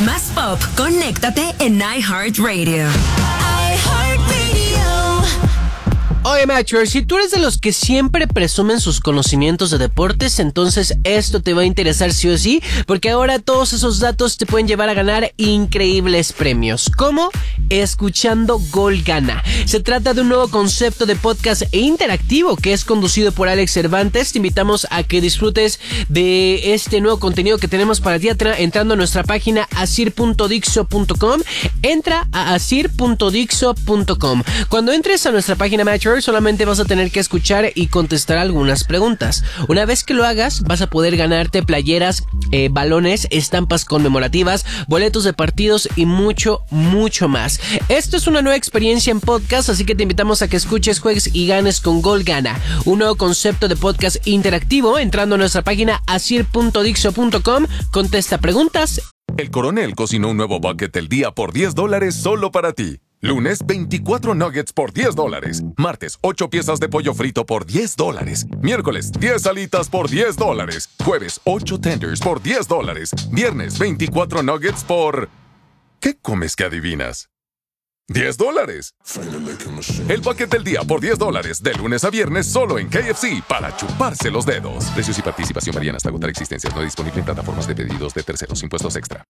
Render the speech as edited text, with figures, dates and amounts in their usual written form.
Más pop, conéctate en iHeartRadio. Oye, Mature, si tú eres de los que siempre presumen sus conocimientos de deportes, entonces esto te va a interesar sí o sí, porque ahora todos esos datos te pueden llevar a ganar increíbles premios. ¿Cómo? Escuchando Gol Gana. Se trata de un nuevo concepto de podcast interactivo que es conducido por Alex Cervantes. Te invitamos a que disfrutes de este nuevo contenido que tenemos para ti entrando a nuestra página asir.dixo.com. Entra a asir.dixo.com. Cuando entres a nuestra página, Mature, solamente vas a tener que escuchar y contestar algunas preguntas. Una vez que lo hagas, vas a poder ganarte playeras, balones, estampas conmemorativas, boletos de partidos y mucho, mucho más. Esto es una nueva experiencia en podcast, así que te invitamos a que escuches, juegues y ganes con Gol Gana, un nuevo concepto de podcast interactivo. Entrando a nuestra página asir.dixo.com, contesta preguntas. El Coronel cocinó un nuevo bucket del día por $10 solo para ti. Lunes, 24 nuggets por $10. Martes, 8 piezas de pollo frito por $10. Miércoles, 10 alitas por $10. Jueves, 8 tenders por $10. Viernes, 24 nuggets por... ¿Qué comes que adivinas? $10. El bucket del día por $10, de lunes a viernes solo en KFC, para chuparse los dedos. Precios y participación varían hasta agotar existencias. No disponible en plataformas de pedidos de terceros. Impuestos extra.